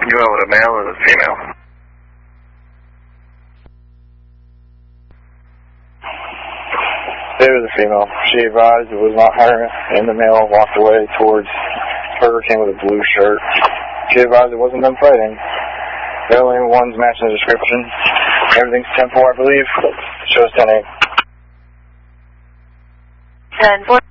You went with a male or a female? It was a female. She advised it was not her, and the male walked away towards Burger King with a blue shirt. She advised it wasn't them fighting. The only ones matching the description. Everything's 10-4, I believe. Shows 10-8. 10-4.